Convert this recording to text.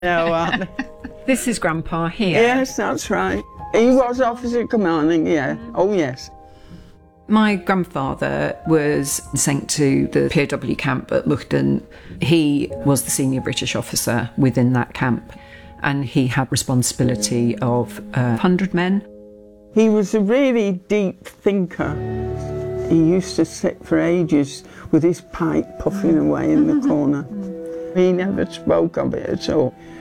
No, This is Grandpa here. yes, that's right. He was officer commanding, yeah. Oh, yes. My grandfather was sent to the POW camp at Luchten. He was the senior British officer within that camp, and he had responsibility of 100 men. He was a really deep thinker. He used to sit for ages with his pipe puffing away in the corner. He never spoke of it at all.